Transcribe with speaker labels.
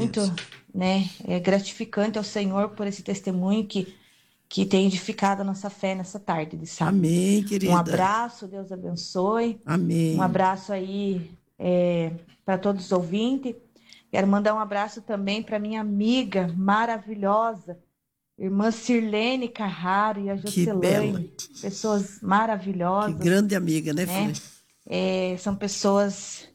Speaker 1: muito, né, gratificante ao Senhor por esse testemunho que tem edificado a nossa fé nessa tarde de sábado.
Speaker 2: Amém, querida.
Speaker 1: Um abraço, Deus abençoe.
Speaker 2: Amém.
Speaker 1: Um abraço aí para todos os ouvintes. Quero mandar um abraço também para minha amiga maravilhosa, irmã Sirlene Carraro e a
Speaker 2: Que bela.
Speaker 1: Jocelane. Pessoas
Speaker 2: Que
Speaker 1: maravilhosas.
Speaker 2: grande amiga, né,
Speaker 1: né?
Speaker 2: Flê?
Speaker 1: São pessoas